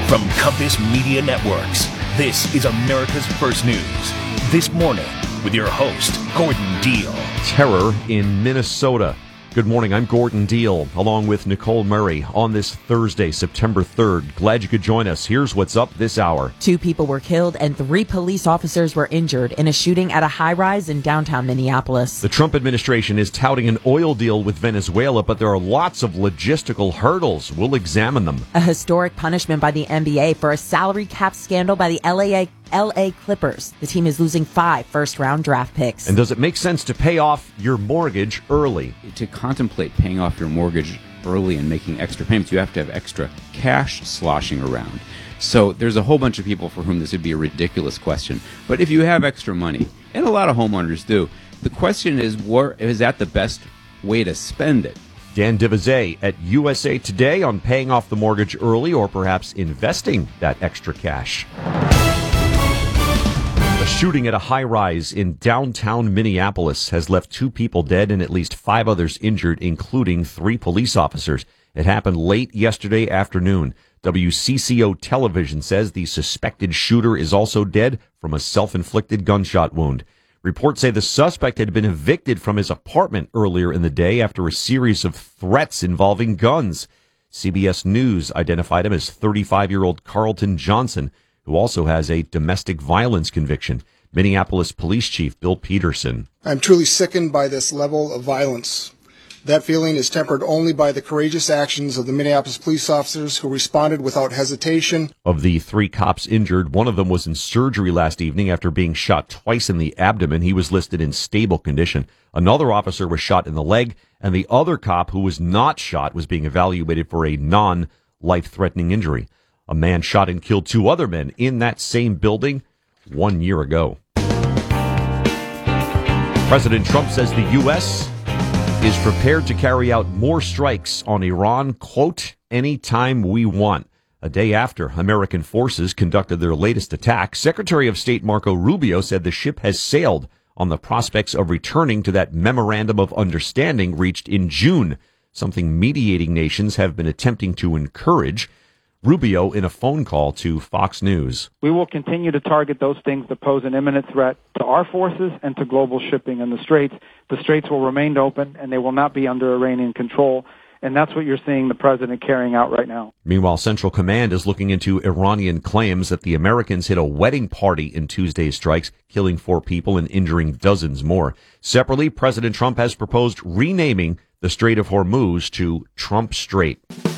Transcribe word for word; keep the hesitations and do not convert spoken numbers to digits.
From Compass Media Networks, this is America's First News. This morning, with your host, Gordon Deal. Terror in Minnesota. Good morning, I'm Gordon Deal, along with Nicole Murray, on this Thursday, September third. Glad you could join us. Here's what's up this hour. Two people were killed and three police officers were injured in a shooting at a high-rise in downtown Minneapolis. The Trump administration is touting an oil deal with Venezuela, but there are lots of logistical hurdles. We'll examine them. A historic punishment by the N B A for a salary cap scandal by the L A L A Clippers. The team is losing five first-round draft picks. And does it make sense to pay off your mortgage early? To contemplate paying off your mortgage early and making extra payments, you have to have extra cash sloshing around. So there's a whole bunch of people for whom this would be a ridiculous question. But if you have extra money, and a lot of homeowners do, the question is, where, is that the best way to spend it? Dan Divizet at U S A Today on paying off the mortgage early or perhaps investing that extra cash. A shooting at a high-rise in downtown Minneapolis has left two people dead and at least five others injured, including three police officers. It happened late yesterday afternoon. W C C O television says the suspected shooter is also dead from a self-inflicted gunshot wound. Reports say the suspect had been evicted from his apartment earlier in the day after a series of threats involving guns. C B S News identified him as thirty-five-year-old Carlton Johnson, who also has a domestic violence conviction. Minneapolis Police Chief Bill Peterson. I'm truly sickened by this level of violence. That feeling is tempered only by the courageous actions of the Minneapolis police officers who responded without hesitation. Of the three cops injured, one of them was in surgery last evening after being shot twice in the abdomen. He was listed in stable condition. Another officer was shot in the leg, and the other cop who was not shot was being evaluated for a non-life-threatening injury. A man shot and killed two other men in that same building one year ago. President Trump says the U S is prepared to carry out more strikes on Iran, quote, anytime we want. A day after American forces conducted their latest attack, Secretary of State Marco Rubio said the ship has sailed on the prospects of returning to that memorandum of understanding reached in June, something mediating nations have been attempting to encourage. Rubio in a phone call to Fox News. We will continue to target those things that pose an imminent threat to our forces and to global shipping in the Straits. The Straits will remain open, and they will not be under Iranian control. And that's what you're seeing the president carrying out right now. Meanwhile, Central Command is looking into Iranian claims that the Americans hit a wedding party in Tuesday's strikes, killing four people and injuring dozens more. Separately, President Trump has proposed renaming the Strait of Hormuz to Trump Strait.